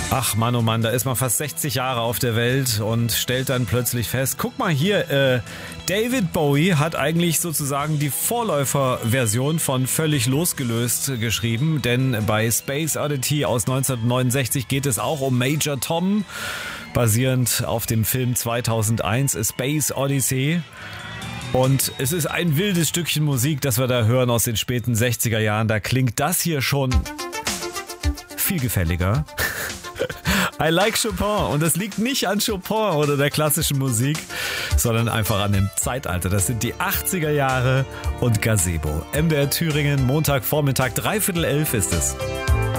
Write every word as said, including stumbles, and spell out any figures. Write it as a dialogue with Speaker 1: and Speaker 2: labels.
Speaker 1: Ach Mann, oh Mann, da ist man fast sechzig Jahre auf der Welt und stellt dann plötzlich fest, guck mal hier, äh, David Bowie hat eigentlich sozusagen die Vorläuferversion von Völlig losgelöst geschrieben, denn bei Space Oddity aus neunzehnhundertneunundsechzig geht es auch um Major Tom, basierend auf dem Film zweitausendeins A Space Odyssey. Und es ist ein wildes Stückchen Musik, das wir da hören aus den späten sechziger Jahren. Da klingt das hier schon viel gefälliger. I like Chopin, und das liegt nicht an Chopin oder der klassischen Musik, sondern einfach an dem Zeitalter. Das sind die achtziger Jahre und Gazebo. M D R Thüringen, Montagvormittag, dreiviertel elf ist es.